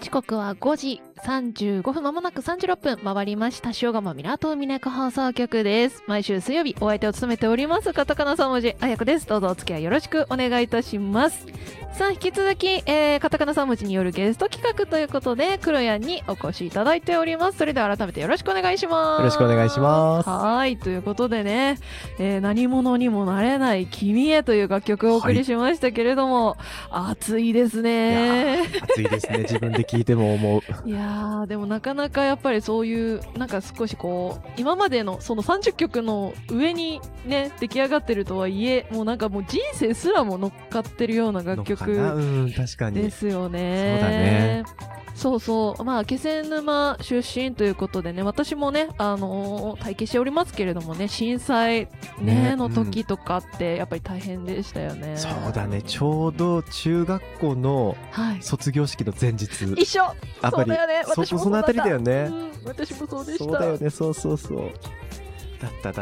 時刻は5時35分、まもなく36分回りました。塩釜みなとみねか放送局です。毎週水曜日お相手を務めておりますカタカナ3文字あやこです。どうぞお付き合いよろしくお願いいたします。さあ引き続き、カタカナ3文字によるゲスト企画ということで黒谷にお越しいただいております。それでは改めてよろしくお願いします。 よろしくお願いします。 はい、ということでね、何者にもなれない君へという楽曲をお送りしましたけれども、熱いですね。 熱いですね。自分で聞いても思う。 いやーでもなかなかやっぱりそういうなんか少しこう今までのその30曲の上にね出来上がってるとはいえ、もうなんかもう人生すらも乗っかってるような楽曲確かにですよね。 そうだね。 そうそう、まあ気仙沼出身ということでね、私もね体験しておりますけれどもね、震災ねの時とかってやっぱり大変でしたよね。 そうだね。ちょうど中学校の卒業式の前日、 一緒。そうだよね。私もそのあたりだよね。 私もそうでした。 そうだよね。そうだった。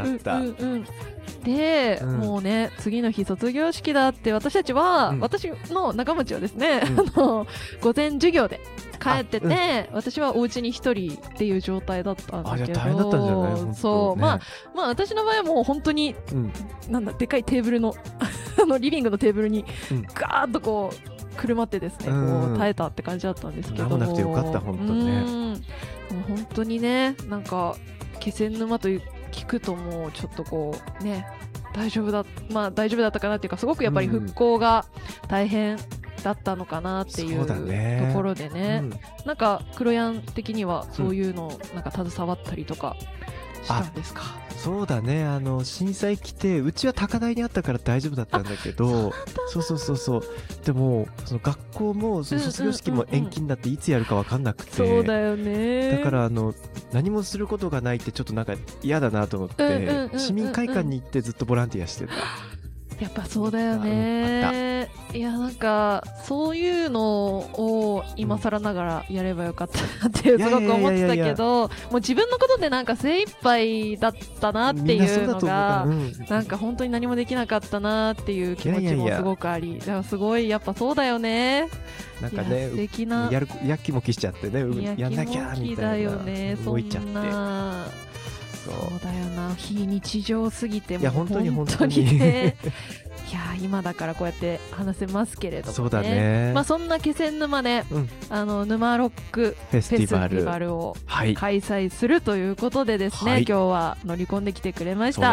で、もうね次の日卒業式だって私たちは、私の仲間ちはですね、午前授業で帰ってて、私はお家に一人っていう状態だったんだけど、 大変だったんじゃない？ そう、まあ私の場合はもう本当に、なんだでかいテーブルのリビングのテーブルにガーッとこうくるまってですね、こう耐えたって感じだったんですけど、 なくてよかった本当ね。 もう本当にね、なんか気仙沼という聞くともうちょっとこうね大丈夫だったかなっていうか、すごくやっぱり復興が大変だったのかなっていうところでね、なんか黒ヤン的にはそういうのなんか携わったりとかしたんですか？ そうだね。震災来てうちは高台にあったから大丈夫だったんだけど、そうでもその学校もその卒業式も延期になっていつやるか分かんなくて、 そうだよね。 だから何もすることがないってちょっとなんか嫌だなと思って市民会館に行ってずっとボランティアしてた。 やっぱそうだよね。いやなんかそういうのを今更ながらやればよかったなってすごく思ってたけど、もう自分のことでなんか精一杯だったなっていうのが、なんか本当に何もできなかったなっていう気持ちもすごくあり、だからすごいやっぱそうだよね。 なんかね、 素敵なやきもきしちゃってね、やんなきゃみたいな動いちゃって。 そうだよな、非日常すぎても本当にねいや今だからこうやって話せますけれどもね。 そうだね。 まあそんな気仙沼で、沼ロックフェスティバルを開催するということでですね、今日は乗り込んできてくれました。